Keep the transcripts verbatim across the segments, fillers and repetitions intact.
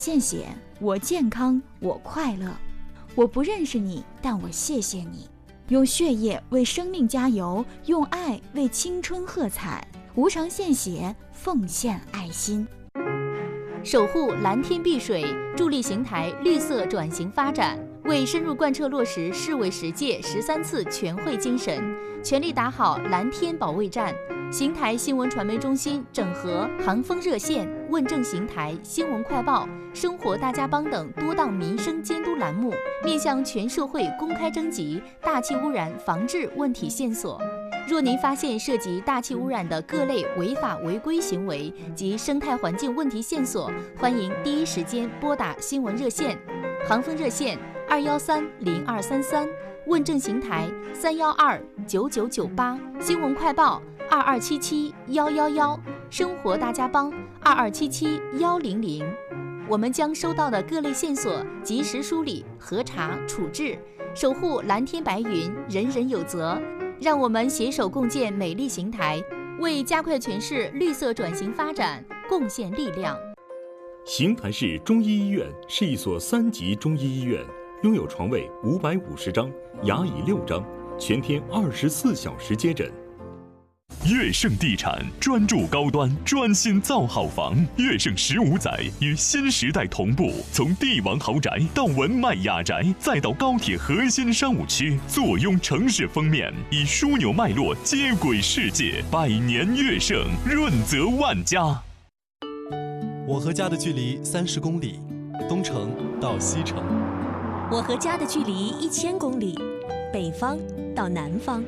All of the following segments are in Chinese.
献血，我健康，我快乐。我不认识你，但我谢谢你。用血液为生命加油，用爱为青春喝彩。无偿献血，奉献爱心。 守护蓝天碧水，助力邢台绿色转型发展，为深入贯彻落实市委十届十三次全会精神，全力打好蓝天保卫战。邢台新闻传媒中心整合航风热线、问政邢台、新闻快报、生活大家帮等多档民生监督栏目，面向全社会公开征集大气污染防治问题线索。若您发现涉及大气污染的各类违法违规行为及生态环境问题线索，欢迎第一时间拨打新闻热线，航风热线二幺三零二三三，问政邢台三幺二九九九八，新闻快报二二七七幺幺幺，生活大家帮二二七七幺零零。我们将收到的各类线索及时梳理、核查、处置，守护蓝天白云，人人有责。让我们携手共建美丽邢台，为加快全市绿色转型发展贡献力量。 邢台市中医医院是一所三级中医医院，拥有床位五百五十张，牙椅六张，全天二十四小时接诊。 悦盛地产专注高端，专心造好房。悦盛十五载与新时代同步，从帝王豪宅到文迈雅宅，再到高铁核心商务区，坐拥城市封面，以枢纽脉络接轨世界。百年悦盛，润泽万家。 我和家的距离三十公里，东城到西城。 我和家的距离一千公里，北方到南方。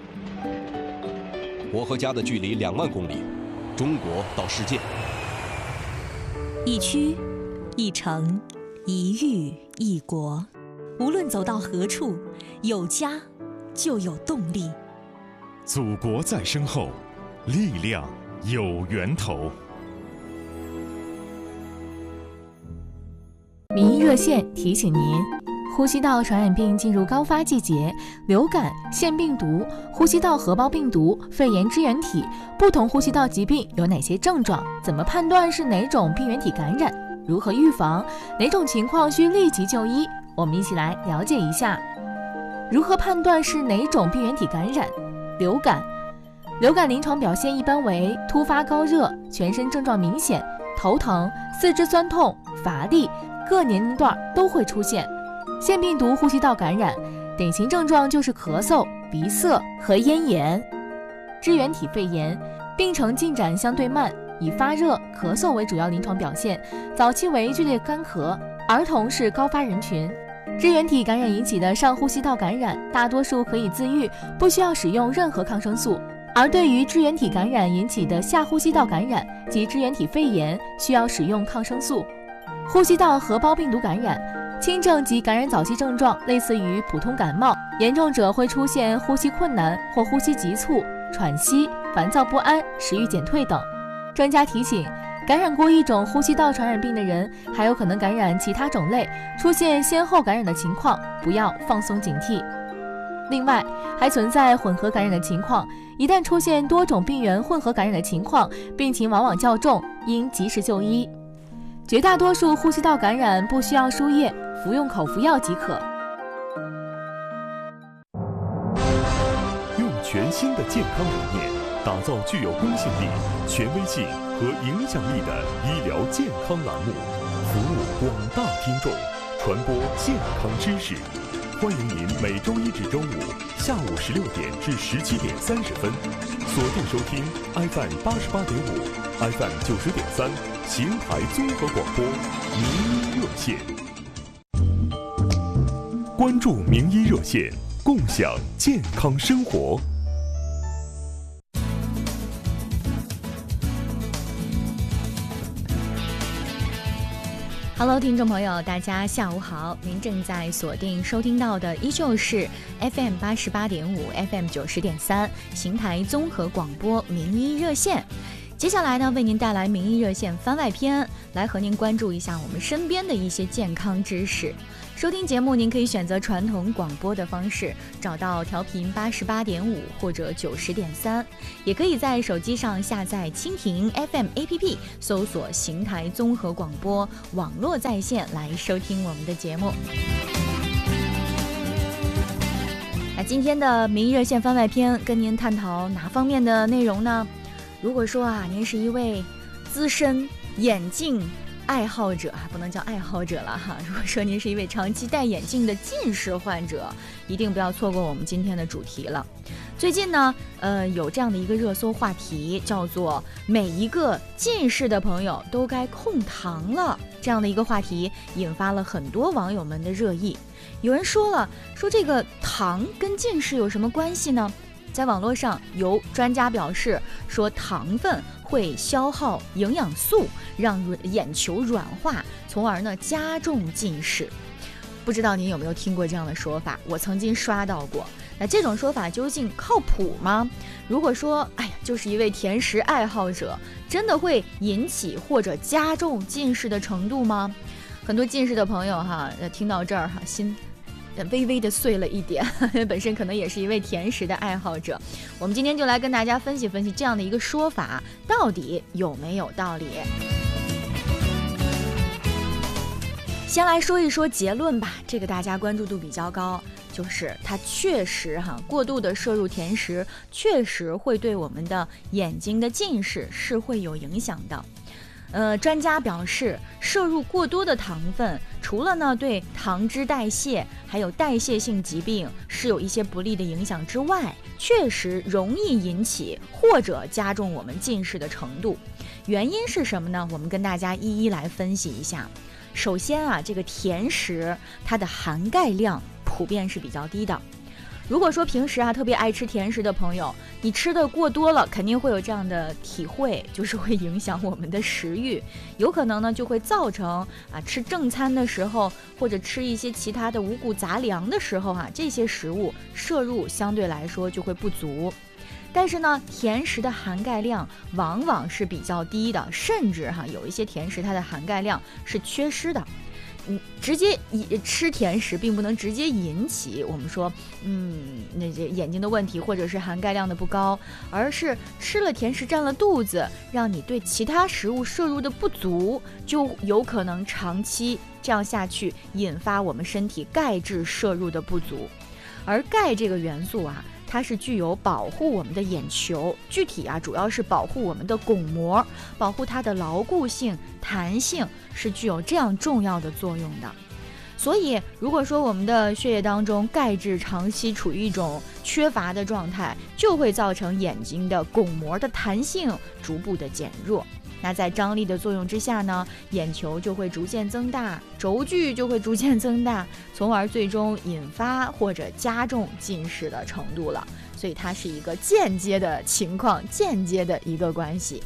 我和家的距离两万公里，中国到世界。 一区一城一域一国，无论走到何处，有家就有动力。 祖国在身后，力量有源头。 民意热线提醒您，呼吸道传染病进入高发季节，流感、腺病毒、呼吸道合胞病毒、肺炎支原体，不同呼吸道疾病有哪些症状？怎么判断是哪种病原体感染？如何预防？哪种情况需立即就医？我们一起来了解一下。如何判断是哪种病原体感染？流感，流感临床表现一般为突发高热，全身症状明显，头疼、四肢酸痛、乏力，各年龄段都会出现。腺病毒呼吸道感染，典型症状就是咳嗽、鼻塞和咽炎。支原体肺炎，病程进展相对慢，以发热、咳嗽为主要临床表现，早期为剧烈干咳，儿童是高发人群。支原体感染引起的上呼吸道感染，大多数可以自愈，不需要使用任何抗生素。而对于支原体感染引起的下呼吸道感染及支原体肺炎，需要使用抗生素。呼吸道合胞病毒感染，轻症及感染早期症状类似于普通感冒，严重者会出现呼吸困难或呼吸急促、喘息、烦躁不安、食欲减退等。专家提醒，感染过一种呼吸道传染病的人，还有可能感染其他种类，出现先后感染的情况，不要放松警惕。另外，还存在混合感染的情况，一旦出现多种病原混合感染的情况，病情往往较重，应及时就医。绝大多数呼吸道感染不需要输液，服用口服药即可。 用全新的健康理念，打造具有公信力、权威性和影响力的医疗健康栏目，服务广大听众，传播健康知识。欢迎您每周一至周五下午十六点至十七点三十分，锁定收听 F M 八十八点五、F M 九十点三，邢台综合广播名医热线。关注名医热线，共享健康生活。 Hello， 听众朋友，大家下午好！您正在锁定收听到的依旧是 F M 八十八点五、F M 九十点三，邢台综合广播名医热线。 接下来呢，为您带来名医热线番外篇，来和您关注一下我们身边的一些健康知识。收听节目，您可以选择传统广播的方式，找到调频八十八点五或者九十点三，也可以在手机上下载蜻蜓 F M A P P， 搜索邢台综合广播网络在线来收听我们的节目。那今天的名医热线番外篇跟您探讨哪方面的内容呢？如果说啊，您是一位资深眼镜爱好者，不能叫爱好者了哈。如果说您是一位长期戴眼镜的近视患者，一定不要错过我们今天的主题了。最近呢，呃，有这样的一个热搜话题，叫做“每一个近视的朋友都该控糖了”。这样的一个话题引发了很多网友们的热议。有人说了，说这个糖跟近视有什么关系呢？在网络上有专家表示说，糖分会消耗营养素，让眼球软化，从而呢加重近视。不知道您有没有听过这样的说法？我曾经刷到过。那这种说法究竟靠谱吗？如果说，哎呀，就是一位甜食爱好者，真的会引起或者加重近视的程度吗？很多近视的朋友哈，听到这儿哈，心微微的碎了一点，本身可能也是一位甜食的爱好者。我们今天就来跟大家分析分析这样的一个说法到底有没有道理。先来说一说结论吧，这个大家关注度比较高，就是它确实哈，过度的摄入甜食确实会对我们的眼睛的近视是会有影响的。呃，专家表示，摄入过多的糖分，除了呢对糖脂代谢还有代谢性疾病是有一些不利的影响之外，确实容易引起或者加重我们近视的程度。原因是什么呢？我们跟大家一一来分析一下。首先啊，这个甜食它的含钙量普遍是比较低的。如果说平时啊特别爱吃甜食的朋友，你吃的过多了，肯定会有这样的体会，就是会影响我们的食欲，有可能呢就会造成啊吃正餐的时候，或者吃一些其他的五谷杂粮的时候啊，这些食物摄入相对来说就会不足。但是呢，甜食的含钙量往往是比较低的，甚至哈有一些甜食它的含钙量是缺失的。嗯，直接吃甜食并不能直接引起我们说，嗯，那这眼睛的问题，或者是含钙量的不高，而是吃了甜食占了肚子，让你对其他食物摄入的不足，就有可能长期这样下去，引发我们身体钙质摄入的不足。而钙这个元素啊，它是具有保护我们的眼球，具体啊主要是保护我们的巩膜，保护它的牢固性、弹性，是具有这样重要的作用的。所以如果说我们的血液当中钙质长期处于一种缺乏的状态，就会造成眼睛的巩膜的弹性逐步的减弱。那在张力的作用之下呢，眼球就会逐渐增大，轴距就会逐渐增大，从而最终引发或者加重近视的程度了。所以它是一个间接的情况，间接的一个关系。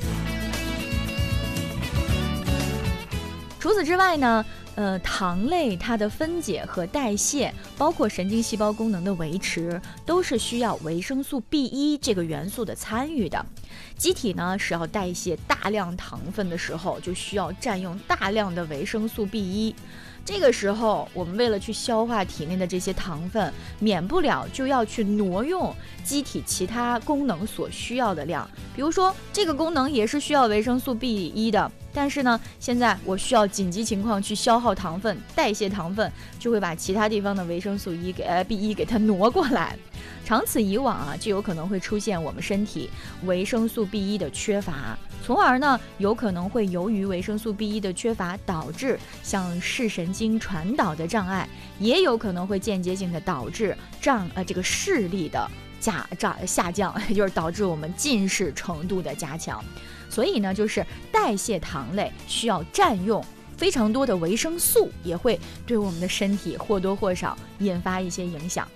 除此之外呢，呃，糖类它的分解和代谢，包括神经细胞功能的维持，都是需要维生素 B 一 这个元素的参与的。机体呢是要代谢大量糖分的时候，就需要占用大量的维生素 B 一。这个时候，我们为了去消化体内的这些糖分，免不了就要去挪用机体其他功能所需要的量。比如说，这个功能也是需要维生素 B 一 的，但是呢，现在我需要紧急情况去消耗糖分、代谢糖分，就会把其他地方的维生素一给呃 B 一 给它挪过来。长此以往啊，就有可能会出现我们身体维生素 B 一 的缺乏，从而呢，有可能会由于维生素 B 一 的缺乏，导致像视神经传导的障碍，也有可能会间接性的导致障呃这个视力的下降下降，也就是导致我们近视程度的加强。所以呢，就是代谢糖类需要占用非常多的维生素，也会对我们的身体或多或少引发一些影响。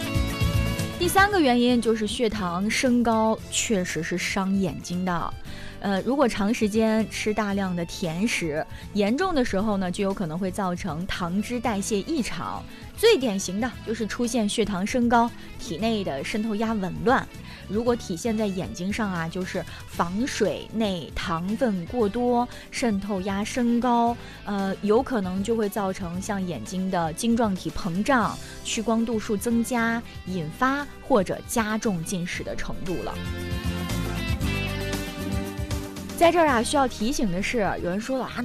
第三个原因就是血糖升高确实是伤眼睛的。 呃，如果长时间吃大量的甜食，严重的时候呢，就有可能会造成糖脂代谢异常。最典型的就是出现血糖升高，体内的渗透压紊乱。如果体现在眼睛上啊，就是房水内糖分过多，渗透压升高，呃，有可能就会造成像眼睛的晶状体膨胀、屈光度数增加，引发或者加重近视的程度了。在这儿啊，需要提醒的是，有人说了啊，